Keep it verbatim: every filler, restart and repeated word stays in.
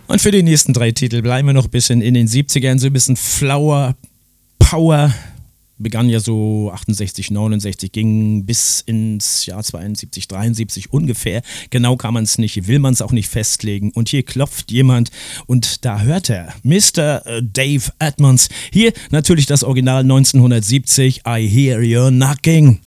Und für die nächsten drei Titel bleiben wir noch ein bisschen in den siebzigern, so ein bisschen Flower Power. Begann ja so achtundsechzig, neunundsechzig, ging bis ins Jahr zweiundsiebzig, dreiundsiebzig ungefähr. Genau kann man es nicht, will man es auch nicht festlegen. Und hier klopft jemand und da hört er Mister Dave Edmunds. Hier natürlich das Original neunzehnhundertsiebzig, I Hear You're Knocking.